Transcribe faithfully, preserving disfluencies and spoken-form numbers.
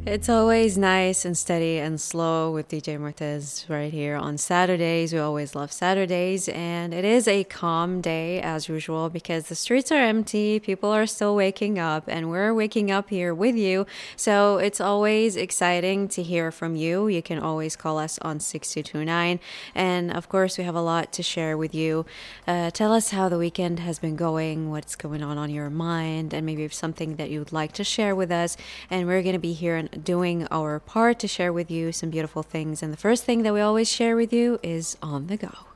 It's always nice and steady and slow with D J Martez right here on Saturdays. We always love Saturdays, and it is a calm day as usual because the streets are empty, people are still waking up, and we're waking up here with you. So it's always exciting to hear from you. You can always call us on six two two nine, and of course, we have a lot to share with you. Uh, tell us how the weekend has been going, what's going on on your mind, and maybe if something that you'd like to share with us. And we're going to be here doing our part to share with you some beautiful things. And the first thing that we always share with you is On the Go.